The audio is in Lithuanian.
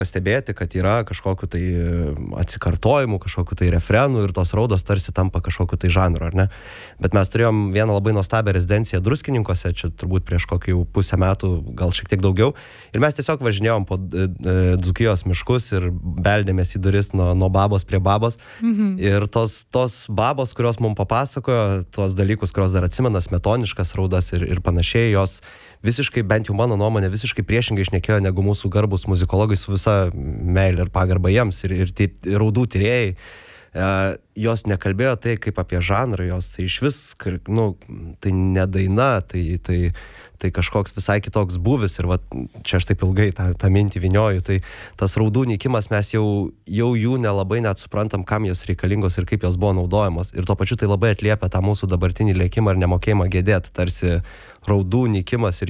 pastebėti, kad yra kažkokiu tai atsikartojimų, kažkokiu tai refrenų ir tos raudos tarsi tampa kažkokiu tai žanru, ar ne? Bet mes turėjom vieną labai nuostabią rezidenciją Druskininkuose, čia turbūt prieš kokį jau pusę metų, gal šiek tiek daugiau. Ir mes tiesiog važinėjom po Dzūkijos miškus ir beldėmės į duris nuo babos prie babos. Ir tos babos, kurios mums papasakojo, tuos dalykus, kurios dar atsimena, smetoniškas raudas ir panašiai, jos visiškai, bent jau mano nuomonė, visiškai priešingai šnekėjo negu mūsų garbus muzikologai su visa meilė ir pagarba jiems ir raudų tyrėjai. Jos nekalbėjo tai kaip apie žanrą, jos tai iš vis, tai ne daina, tai kažkoks visai kitoks būvis ir va, čia aš taip ilgai tą mintį vynioju, tai tas raudų nykimas mes jau jų nelabai net suprantam, kam jos reikalingos ir kaip jos buvo naudojamos ir tuo pačiu tai labai atliepia tą mūsų dabartinį lėkimą ir nemokėjimą gedėti, tarsi raudų nykimas ir